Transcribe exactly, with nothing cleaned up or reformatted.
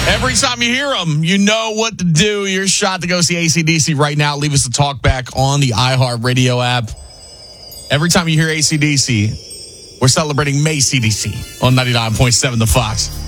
Every time you hear them, you know what to do. Your shot to go see A C D C right now. Leave us a talk back on the iHeartRadio app. Every time you hear A C D C, we're celebrating May C D C on ninety-nine point seven The Fox.